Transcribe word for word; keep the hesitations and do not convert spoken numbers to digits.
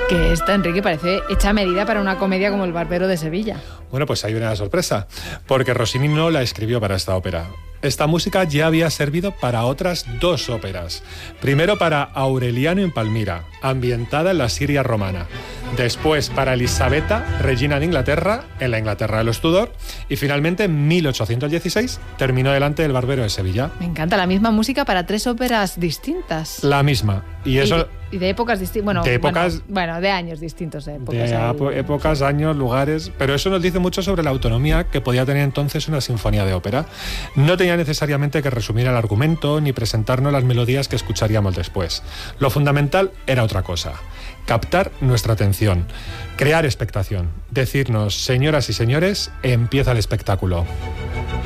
Que esta, Enrique, parece hecha a medida para una comedia como El Barbero de Sevilla. Bueno, pues hay una sorpresa, porque Rossini no la escribió para esta ópera. Esta música ya había servido para otras dos óperas. Primero para Aureliano en Palmira, ambientada en la Siria romana. Después para Elisabetta, Regina de Inglaterra, en la Inglaterra de los Tudor. Y finalmente, en mil ochocientos dieciséis, terminó delante El Barbero de Sevilla. Me encanta, la misma música para tres óperas distintas. La misma. Y eso... Y de, y de épocas distintas. Bueno, de épocas... Bueno, bueno, de años distintos. De épocas, de hay... épocas, años, lugares... Pero eso nos dice mucho sobre la autonomía que podía tener entonces una sinfonía de ópera. No tenía necesariamente que resumir el argumento ni presentarnos las melodías que escucharíamos después. Lo fundamental era otra cosa: captar nuestra atención, crear expectación, decirnos, señoras y señores, empieza el espectáculo.